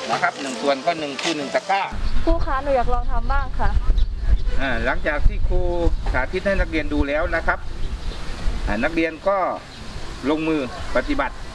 นะครับ1ส่วนก็1คือ1ตะกร้าครูคะหนูอยากลองทำบ้างค่ะหลังจากที่ครูสาธิตให้นักเรียนดูแล้วนะครับนักเรียนก็ลงมือปฏิบัติ